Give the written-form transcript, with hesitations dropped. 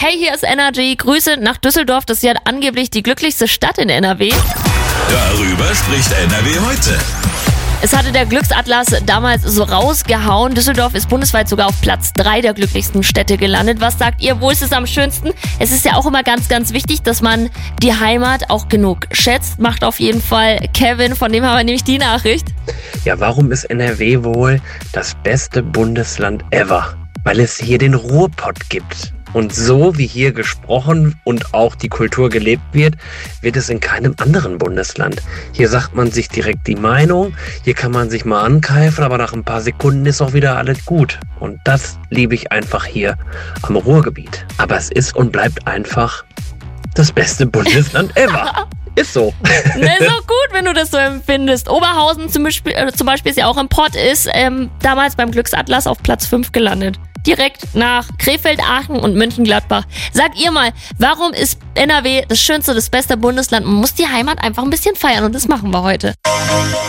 Hey, hier ist Energy. Grüße nach Düsseldorf. Das ist ja angeblich die glücklichste Stadt in NRW. Darüber spricht NRW heute. Es hatte der Glücksatlas damals so rausgehauen. Düsseldorf ist bundesweit sogar auf Platz 3 der glücklichsten Städte gelandet. Was sagt ihr, wo ist es am schönsten? Es ist ja auch immer ganz, ganz wichtig, dass man die Heimat auch genug schätzt. Macht auf jeden Fall Kevin, von dem haben wir nämlich die Nachricht. Ja, warum ist NRW wohl das beste Bundesland ever? Weil es hier den Ruhrpott gibt. Und so wie hier gesprochen und auch die Kultur gelebt wird es in keinem anderen Bundesland. Hier sagt man sich direkt die Meinung, hier kann man sich mal ankeifen, aber nach ein paar Sekunden ist auch wieder alles gut. Und das liebe ich einfach hier am Ruhrgebiet. Aber es ist und bleibt einfach das beste Bundesland ever. Ist so. Na, ist auch gut, wenn du das so empfindest. Oberhausen zum Beispiel ist ja auch im Pott, ist damals beim Glücksatlas auf Platz 5 gelandet. Direkt nach Krefeld, Aachen und Mönchengladbach. Sagt ihr mal, warum ist NRW das schönste, das beste Bundesland? Man muss die Heimat einfach ein bisschen feiern und das machen wir heute.